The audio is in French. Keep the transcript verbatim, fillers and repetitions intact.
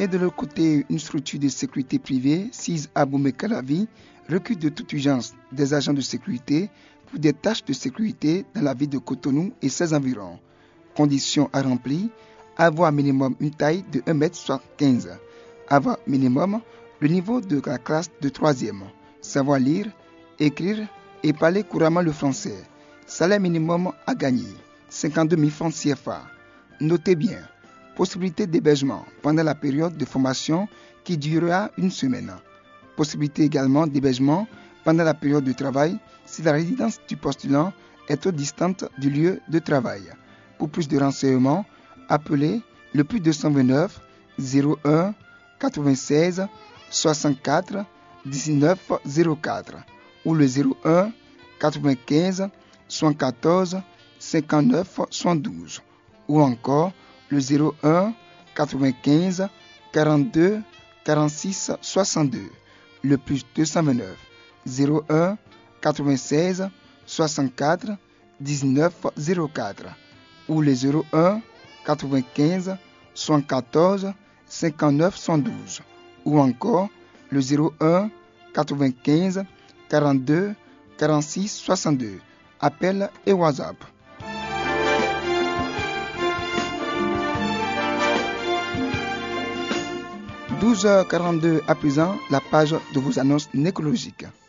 Et de l'autre côté, une structure de sécurité privée, six à Boumé-Calavi, recrute de toute urgence des agents de sécurité pour des tâches de sécurité dans la ville de Cotonou et ses environs. Conditions à remplir, avoir minimum une taille de un mètre soixante-quinze, avoir minimum le niveau de la classe de troisième, savoir lire, écrire et parler couramment le français. Salaire minimum à gagner, cinquante-deux mille francs C F A. Notez bien, possibilité d'hébergement pendant la période de formation qui durera une semaine. Possibilité également d'hébergement pendant la période de travail si la résidence du postulant est trop distante du lieu de travail. Pour plus de renseignements, appelez le plus deux cent vingt-neuf zéro un quatre-vingt-seize soixante-quatre dix-neuf zéro quatre ou le zéro un quatre-vingt-quinze soixante-quatorze cinquante-neuf soixante-douze ou encore le zéro un quatre-vingt-quinze quarante-deux quarante-six soixante-deux, le plus deux cent vingt-neuf zéro un quatre-vingt-seize soixante-quatre dix-neuf zéro quatre ou le zéro un quatre-vingt-quinze soixante-quatorze cinquante-neuf soixante-douze ou encore le zéro un quatre-vingt-quinze quarante-deux quarante-six soixante-deux. Appel et WhatsApp. douze heures quarante-deux à présent, la page de vos annonces nécrologiques.